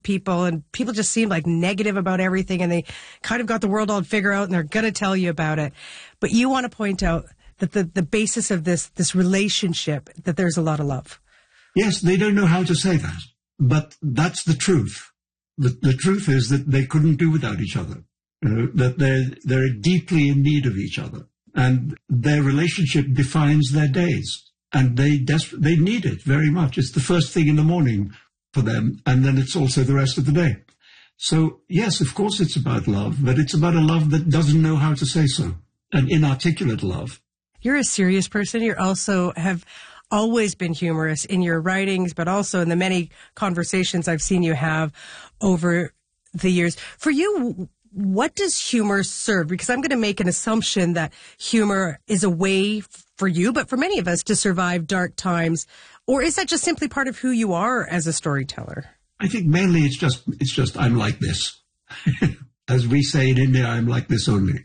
people, and people just seem like negative about everything, and they kind of got the world all figured out, and they're going to tell you about it. But you want to point out that the basis of this relationship, that there's a lot of love. Yes, they don't know how to say that, but that's the truth. The truth is that they couldn't do without each other. That they're deeply in need of each other, and their relationship defines their days, and they need it very much. It's the first thing in the morning for them, and then it's also the rest of the day. So yes, of course it's about love, but it's about a love that doesn't know how to say so, an inarticulate love. You're a serious person. You also have always been humorous in your writings, but also in the many conversations I've seen you have over the years. For you, what does humor serve? Because I'm going to make an assumption that humor is a way for you, but for many of us, to survive dark times. Or is that just simply part of who you are as a storyteller? I think mainly it's just I'm like this. As we say in India, I'm like this only.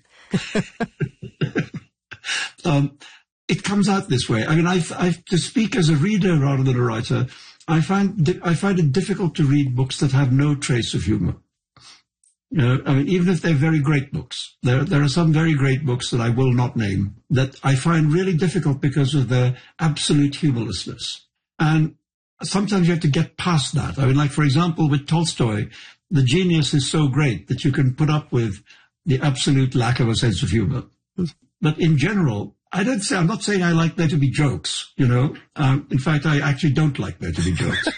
It comes out this way. I mean, I to speak as a reader rather than a writer, I find it difficult to read books that have no trace of humor. I mean, even if they're very great books, there are some very great books that I will not name that I find really difficult because of their absolute humorlessness. And sometimes you have to get past that. I mean, like, for example, with Tolstoy, the genius is so great that you can put up with the absolute lack of a sense of humor. But in general, I'm not saying I like there to be jokes, in fact, I actually don't like there to be jokes.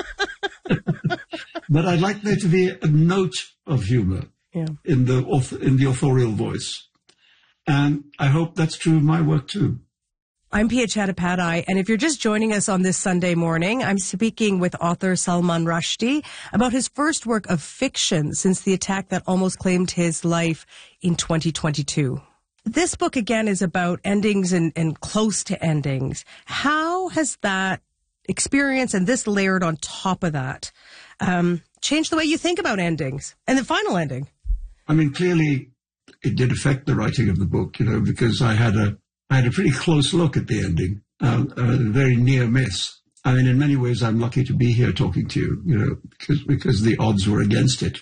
But I'd like there to be a note of humor in the authorial voice. And I hope that's true of my work too. I'm Pia Chattopadhyay, and if you're just joining us on this Sunday morning, I'm speaking with author Salman Rushdie about his first work of fiction since the attack that almost claimed his life in 2022. This book, again, is about endings and close to endings. How has that experience and this layered on top of that changed the way you think about endings and the final ending? I mean, clearly it did affect the writing of the book, because I had a pretty close look at the ending, a very near miss. I mean, in many ways, I'm lucky to be here talking to you, because the odds were against it.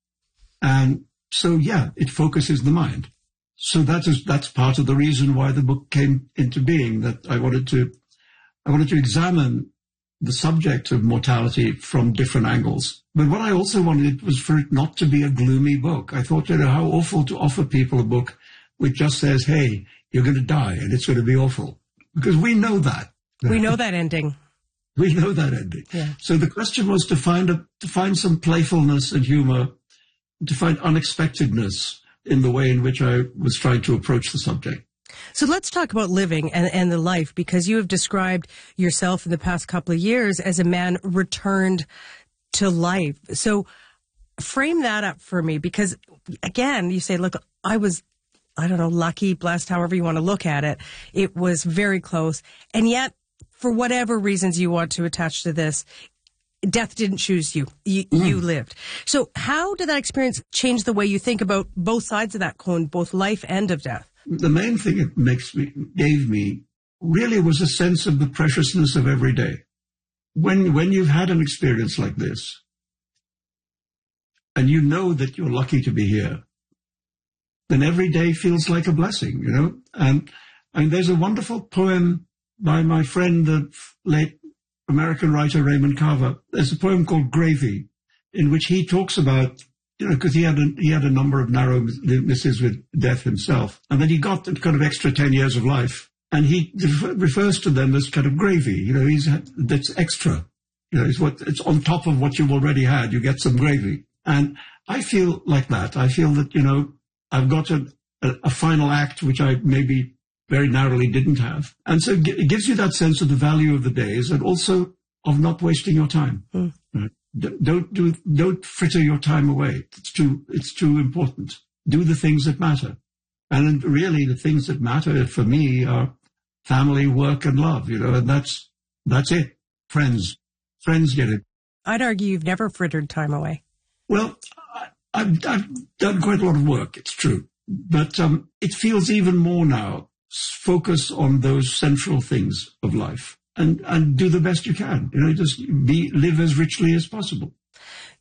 And so, yeah, it focuses the mind. So that's part of the reason why the book came into being, that I wanted to examine the subject of mortality from different angles. But what I also wanted was for it not to be a gloomy book. I thought, how awful to offer people a book which just says, hey, you're going to die and it's going to be awful. Because we know that. We know that ending. We know that ending. Yeah. So the question was to find some playfulness and humor, to find unexpectedness in the way in which I was trying to approach the subject. So let's talk about living and the life, because you have described yourself in the past couple of years as a man returned to life. So frame that up for me, because again, you say, look, I was, lucky, blessed, however you want to look at it. It was very close. And yet, for whatever reasons you want to attach to this, death didn't choose you. You lived. So how did that experience change the way you think about both sides of that coin, both life and of death? The main thing it gave me really was a sense of the preciousness of every day. When you've had an experience like this, and you know that you're lucky to be here, then every day feels like a blessing, And there's a wonderful poem by my friend, the late American writer Raymond Carver. There's a poem called Gravy, in which he talks about, because he had a number of narrow misses with death himself, and then he got that kind of extra 10 years of life, and he refers to them as kind of gravy. That's extra. It's on top of what you've already had. You get some gravy, and I feel like that. I feel that I've got a final act which I maybe very narrowly didn't have, and so it gives you that sense of the value of the days and also of not wasting your time. Don't fritter your time away. It's too important. Do the things that matter. And really the things that matter for me are family, work, and love, and that's it. Friends get it. I'd argue you've never frittered time away. Well, I've done quite a lot of work, it's true. But it feels even more now, focus on those central things of life. And do the best you can, just live as richly as possible.